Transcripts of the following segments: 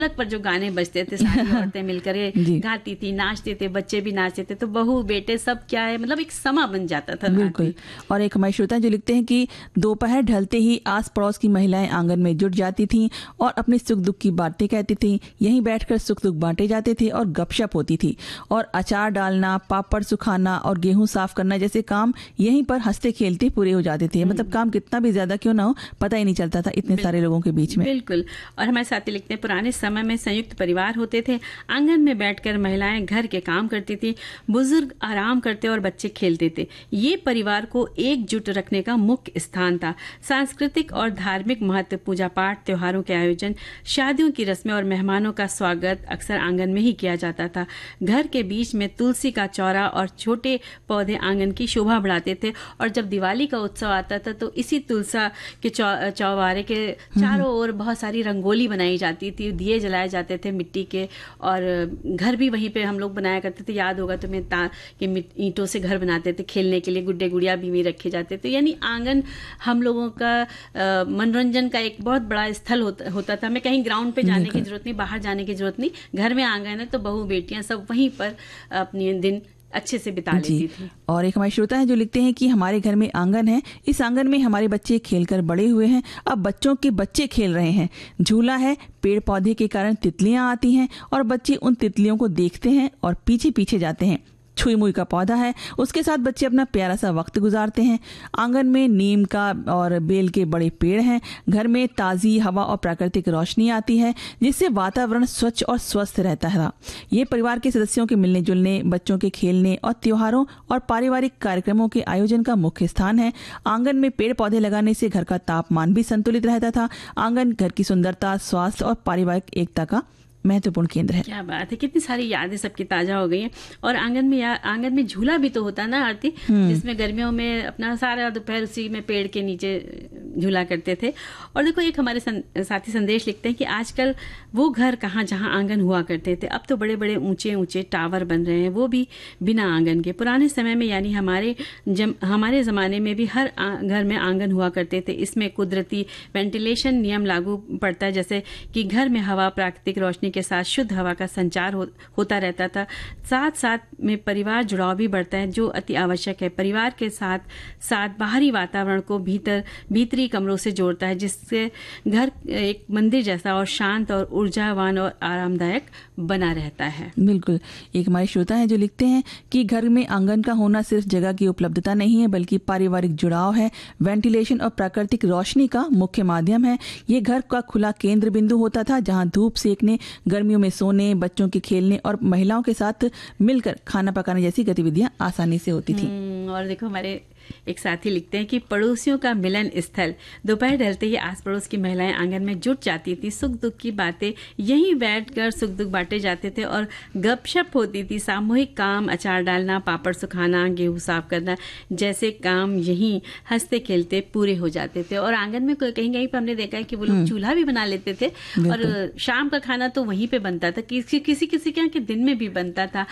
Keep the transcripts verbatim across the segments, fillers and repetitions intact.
ढोलक पर जो गाने बजते थे, सारी औरतें मिलकर के गाती थी, नाचते थे, बच्चे भी नाचते थे, तो बहू बेटे सब क्या है, मतलब एक समा बन जाता था। बिल्कुल। और एक हमारे श्रोता जो लिखते हैं कि दोपहर ढलते ही आस पड़ोस की महिलाएं आंगन में जुट जाती थीं और अपने सुख दुख की बातें कहती थीं। यहीं बैठकर सुख दुख बांटे जाते थे और गपशप होती थी, और अचार डालना, पापड़ सुखाना और गेहूं साफ करना जैसे काम यहीं पर हंसते खेलते पूरे हो जाते थे। मतलब काम कितना भी ज्यादा क्यों ना हो, पता ही नहीं चलता था इतने सारे लोगों के बीच में। बिल्कुल। और हमारे साथी लिखते हैं, पुराने समय में संयुक्त परिवार होते थे, आंगन में बैठकर महिलाएं घर के काम करती थी, बुजुर्ग आराम करते और बच्चे खेलते थे। ये परिवार को एकजुट रखने का मुख्य स्थान था। सांस्कृतिक और धार्मिक महत्व, पूजा पाठ, त्योहारों के आयोजन, शादियों की रस्में और मेहमानों का स्वागत अक्सर आंगन में ही किया जाता था। घर के बीच में तुलसी का चौरा और छोटे पौधे आंगन की शोभा बढ़ाते थे, और जब दिवाली का उत्सव आता था तो इसी तुलसा के चौबारे के चारों ओर बहुत सारी रंगोली बनाई जाती थी, दिए जलाए जाते थे मिट्टी के, और घर भी वहीं पे हम लोग बनाया करते थे। याद होगा तुम्हें कि ईंटों से घर बनाते थे, खेलने के लिए गुड्डे गुड़िया भी में रखे जाते थे। यानी आंगन हम लोगों का मनोरंजन का एक बहुत बड़ा स्थल होता, होता था। हमें कहीं ग्राउंड पे जाने की जरूरत नहीं, बाहर जाने की जरूरत नहीं, घर में आंगन है तो बहू बेटियां सब वहीं पर अपने दिन अच्छे से बिता लेती थी। और एक हमारे श्रोता हैं जो लिखते हैं कि हमारे घर में आंगन है, इस आंगन में हमारे बच्चे खेलकर बड़े हुए हैं, अब बच्चों के बच्चे खेल रहे हैं, झूला है, पेड़ पौधे के कारण तितलियां आती हैं और बच्चे उन तितलियों को देखते हैं और पीछे पीछे जाते हैं। छुई मुई का पौधा है, उसके साथ बच्चे अपना प्यारा सा वक्त गुजारते हैं। आंगन में नीम का और बेल के बड़े पेड़ हैं। घर में ताज़ी हवा और प्राकृतिक रोशनी आती है, जिससे वातावरण स्वच्छ और स्वस्थ रहता है। ये परिवार के सदस्यों के मिलने जुलने, बच्चों के खेलने और त्योहारों और पारिवारिक कार्यक्रमों के आयोजन का मुख्य स्थान है। आंगन में पेड़ पौधे लगाने से घर का तापमान भी संतुलित रहता था। आंगन घर की सुंदरता, स्वास्थ्य और पारिवारिक एकता का महत्वपूर्ण केंद्र है। क्या बात है, कितनी सारी यादें सबकी ताजा हो गई हैं। और आंगन में या आंगन में झूला भी तो होता ना आरती, जिसमें गर्मियों में अपना सारा दोपहर उसी में पेड़ के नीचे झूला करते थे। और देखो, एक हमारे सं, साथी संदेश लिखते हैं कि आजकल वो घर कहाँ जहाँ आंगन हुआ करते थे, अब तो बड़े बड़े ऊंचे ऊंचे टावर बन रहे हैं, वो भी बिना आंगन के। पुराने समय में यानी हमारे जम, हमारे जमाने में भी हर आ, घर में आंगन हुआ करते थे। इसमें कुदरती वेंटिलेशन नियम लागू पड़ता है, जैसे कि घर में हवा, प्राकृतिक रोशनी के साथ शुद्ध हवा का संचार हो, होता रहता था। साथ साथ में परिवार जुड़ाव भी बढ़ता है, जो अति आवश्यक है। परिवार के साथ साथ बाहरी वातावरण को भीतर भीतरी कमरों से जोड़ता है, जिससे घर एक मंदिर जैसा और शांत और ऊर्जावान और आरामदायक बना रहता है। बिल्कुल। एक हमारे श्रोता है जो लिखते हैं कि घर में आंगन का होना सिर्फ जगह की उपलब्धता नहीं है, बल्कि पारिवारिक जुड़ाव है। वेंटिलेशन और प्राकृतिक रोशनी का मुख्य माध्यम है। ये घर का खुला केंद्र बिंदु होता था, जहां धूप सेकने, गर्मियों में सोने, बच्चों के खेलने और महिलाओं के साथ मिलकर खाना पकाने जैसी गतिविधियां आसानी से होती थी। और देखो, हमारे एक साथी लिखते हैं कि पड़ोसियों का मिलन स्थल, दोपहर ढलते ही आस पड़ोस की महिलाएं आंगन में जुट जाती थी, सुख दुख की बातें यहीं बैठकर सुख दुख बांटे जाते थे और गपशप होती थी। सामूहिक काम, अचार डालना, पापड़ सुखाना, गेहूं साफ करना जैसे काम यहीं हंसते खेलते पूरे हो जाते थे। और आंगन में कहीं कहीं पर हमने देखा है कि वो लोग चूल्हा भी बना लेते थे, और शाम का खाना तो वहीं पे बनता था, किसी किसी किसी के यहाँ के दिन में भी बनता था।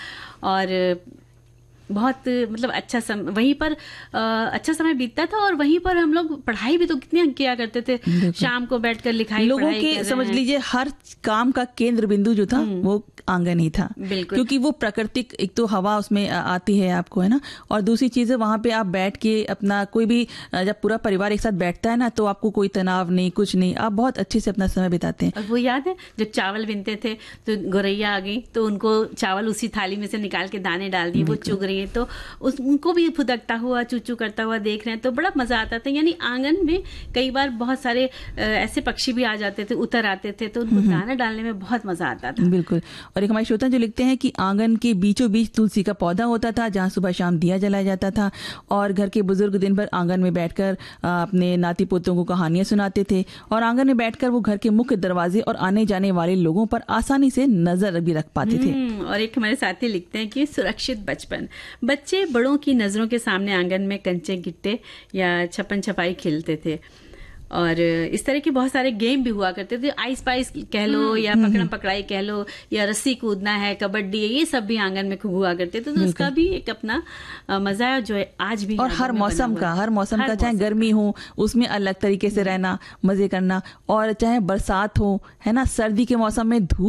और बहुत मतलब अच्छा सम वहीं पर आ, अच्छा समय बीतता था। और वहीं पर हम लोग पढ़ाई भी तो कितनी किया करते थे, शाम को बैठकर लिखाई लोगों के समझ लीजिए हर काम का केंद्र बिंदु जो था वो आंगन ही था। क्योंकि वो प्राकृतिक, एक तो हवा उसमें आती है आपको, है ना, और दूसरी चीज है वहां पे आप बैठ के अपना कोई भी, जब पूरा परिवार एक साथ बैठता है ना, तो आपको कोई तनाव नहीं, कुछ नहीं, आप बहुत अच्छे से अपना समय बिताते हैं। और वो याद है जब चावल बिनते थे तो गौरैया आ गई तो उनको चावल उसी थाली में से निकाल के दाने डाल दिए, वो चुग रही है, तो उस उनको भी फुदकता हुआ, चूचू करता हुआ देख रहे हैं, तो बड़ा मजा आता था। यानी आंगन में कई बार बहुत सारे ऐसे पक्षी भी आ जाते थे, उतर आते थे, तो उनको दाना डालने में बहुत मजा आता था। बिल्कुल। और एक हमारे श्रोता जो लिखते हैं कि आंगन के बीचों बीच तुलसी का पौधा होता था, जहां सुबह शाम दिया जलाया जाता था, और घर के बुजुर्ग दिन भर आंगन में बैठकर अपने नाती पोतों को कहानियां सुनाते थे, और आंगन में बैठकर वो घर के मुख्य दरवाजे और आने जाने वाले लोगों पर आसानी से नजर भी रख पाते थे। और एक हमारे साथी लिखते हैं कि सुरक्षित बचपन, बच्चे बड़ों की नजरों के सामने आंगन में कंचे गिट्टे या छप्पन छपाई खेलते थे। और इस तरह के बहुत सारे गेम भी हुआ करते थे। आइस पाइस कह लो या पकड़म पकड़ाई कह लो या रस्सी कूदना है, कबड्डी है, ये सब भी आंगन में खूब हुआ करते थे। तो उसका भी एक अपना अ, मजा है जो है आज भी और यादों हर में मौसम बना हुआ का है। हर मौसम हर का चाहे मौसम गर्मी हो उसमें अलग तरीके से रहना, मजे करना, और चाहे बरसात हो, है ना, सर्दी के मौसम में धूप